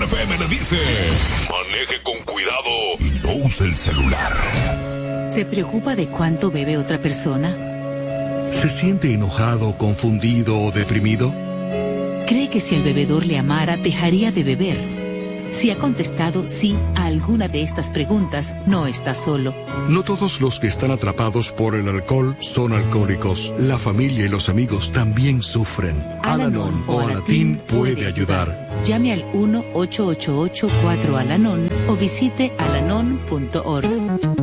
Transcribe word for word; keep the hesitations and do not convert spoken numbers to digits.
F M le dice: maneje con cuidado y no use el celular. ¿Se preocupa de cuánto bebe otra persona? ¿Se siente enojado, confundido o deprimido? ¿Cree que si el bebedor le amara, dejaría de beber? Si ha contestado sí a alguna de estas preguntas, no está solo. No todos los que están atrapados por el alcohol son alcohólicos. La familia y los amigos también sufren. Al-Anon o Alatín puede ayudar. Llame al uno ocho ocho ocho cuatro Al-Anon o visite alanon punto org.